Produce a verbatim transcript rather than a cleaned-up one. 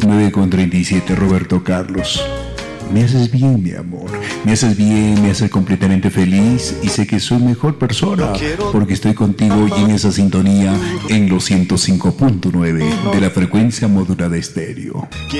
nueve con treinta y siete, Roberto Carlos. Me haces bien, mi amor. Me haces bien, me haces completamente feliz y sé que soy mejor persona porque estoy contigo y en esa sintonía en los ciento cinco punto nueve de la frecuencia modulada estéreo.